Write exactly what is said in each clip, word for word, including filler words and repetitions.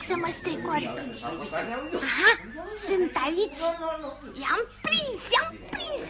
să mă strecor. Aha, sunt aici. I-am prins, i-am prins.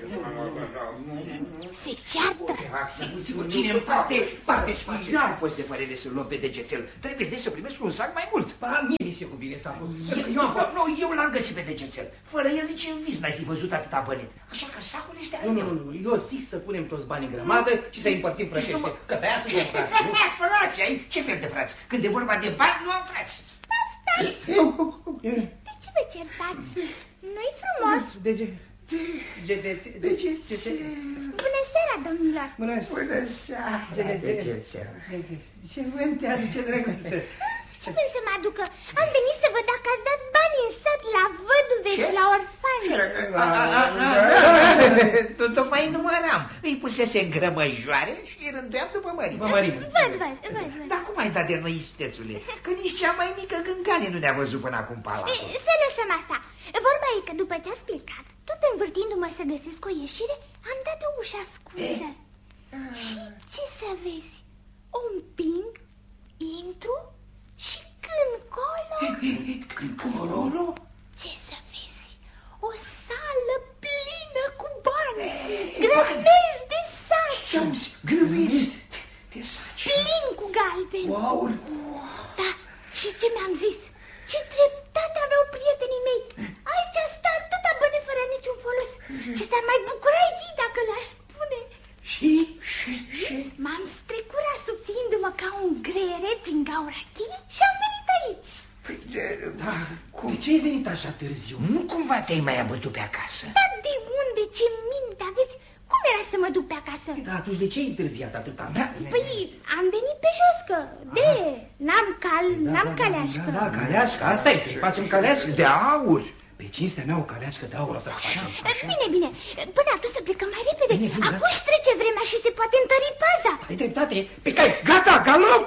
Se ceartă. Cine împarte, parte spațiu. Nu am fost de părere să-l luăm pe degețel. Trebuie de să primesc un sac mai mult. Ba, mie mi se cuvine sacul. Eu am fost. Nu, eu l-am găsit pe degețel. Fără el nici în vis n-ai fi văzut atâta bani. Așa că sacul este al meu. Nu, nu, nu, eu zic să punem toți banii în grămadă și să-i împărțim frățește. Că de-aia sunt frați. Frați, ai? Ce fel de frați? Când e vorba de bani, nu am frați. Stați! De ce vă certați? Nu-i frumos? De ce? De ce? De ce? Bună seara, domnilor! Bună seara, degețel. Ce vânt te aduce, drăguță? Ce vrei să mă aducă? Am venit să văd dacă ați dat bani în sat la văduve și la orfani. Tocmai număram. Îi pusese în grămăjoare și îi rânduiam după mărime. Văd, văd, văd, văd. Dar cum ai dat de noi, istețule? Că nici cea mai mică gângane nu ne-a văzut până acum palatul. Să lăsăm asta. Vorba e că după ce ați plecat, tot învârtindu-mă să găsesc o ieșire, am dat o ușă ascunsă. Și ce să vezi? O împing, intru și când colo... Când colo? Ce să vezi? O sală plină cu bani, grămezi de saci. Grămezi de saci? Plin cu galbeni. Wow! Da, și ce mi-am zis? Ce dreptate aveau prietenii mei. Aici sta atâta bani fără niciun folos. Ce s-ar mai bucura ei dacă le-aș spune. Și? Și? Și? M-am strecurat subțiindu-mă ca un greiere prin gaura cheie și am venit aici. Păi, de, da, cum? De ce ai venit așa târziu? Nu cumva te-ai mai abătut pe acasă? Dar de unde? Ce minte aveți? Cum era să mă duc pe acasă? Da, atunci de ce ai întârziat atâta? Da, păi, am venit pe jos, că de, n-am cal, n-am da, caleașcă. Da, da, caleașcă, asta e, să-i facem caleașcă. De aur. Pe cinstea mea o caleașcă de aur o să facem. Bine, bine, până atunci să plecăm mai repede. Bine, bine, acum își trece vremea și se poate întări paza. Ai dreptate, pe cai, gata, galop!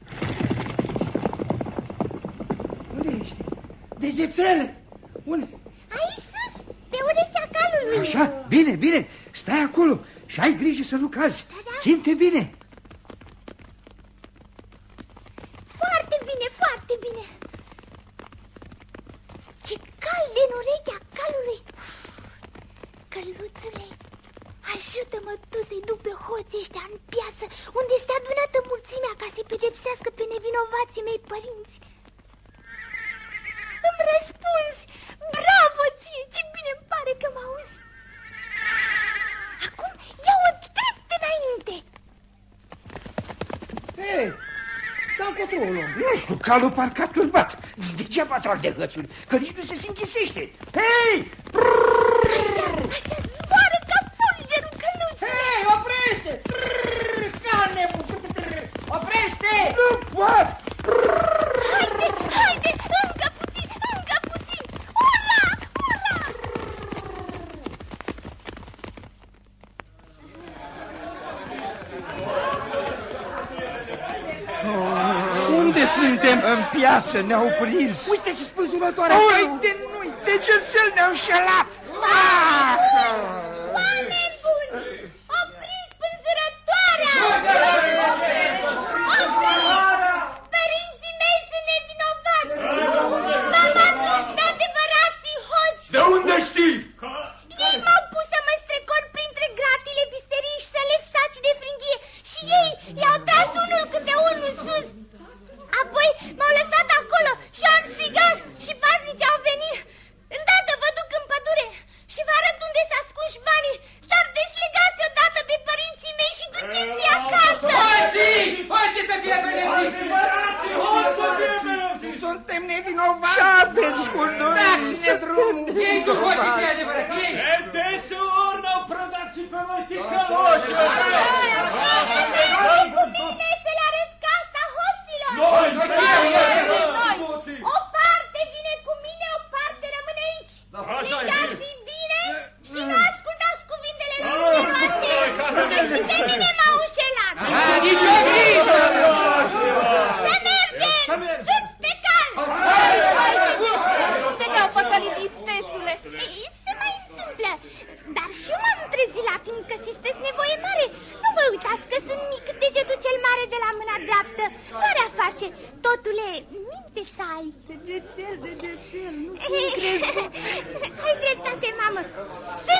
Unde ești? Degețel! Unde? Aici sus, pe urechea calului. Așa, bine, bine, stai acolo și ai grijă să nu cazi. Da, da. Ține-te bine. Foarte bine, foarte bine. Ce cald în urechea calului. Căluțule, ajută-mă tu să-i duc pe hoții ăștia în piață, unde este adunată mulțimea ca să-i pedepsească pe nevinovații mei părinți. Îmi răspunzi! Bravo ție! Ce bine îmi pare că mă auzi! Acum ia-o drept înainte! Hei, dar încotro o luăm. Nu știu, calul parcă a turbat. Degeaba trag de hățuri, că nici nu se închisește. Hei! Așa, așa, zboară ca fulgerul căluț! Hei, oprește! Calne! Oprește! Nu pot! Haide, haide, încă puțin, încă puțin! Ura, ura! Unde suntem? În piață ne-au prins. Uite ce spânzurătoarea! Uite, nu-i, degețel ne-au înșelat! Oameni buni! Opriți spânzurătoarea! Părinții mei sunt nevinovați! M-am adus pe adevărații hoți! De unde știi? Ei m-au pus să mă strecor printre gratile bisterii și să leg saci de fringhie și ei i-au tras unul câte unul sus. Apoi m-au lăsat acolo și am strigat și paznicii au venit. Îndată vă duc în pădure și vă arăt unde s-a ascuns banii, dar deslegați odată de părinții mei și duceți-i acasă. Hoții! Hoții să fie benefici! Suntem nevinovați! Ce aveți cu noi? Dați-ne drumul! Ei cu hoții ce adevărat! Ei! Ertese ori n-au prădat și pe noi ticăloși! Hai cu mine să le arăt casa hoților! Noi! O parte vine cu mine, o parte rămâne aici. Strigați-i bine și nu ascultați cuvintele numeroase, că și pe mine m-au înșelat. Nici o grijă! Să mergem! Sus pe cal! Unde te-au păcălit, istețule? Se mai întâmplă, dar și eu m-am trezit la timp că sunteți nevoie mare. Nu vă uitați că sunt mic degetul cel mare de la mâna dreaptă. Marea face, totule, minte să ai. Vai, degețel, degețel, nu fi crezut. Ai dreptate, mamă. Să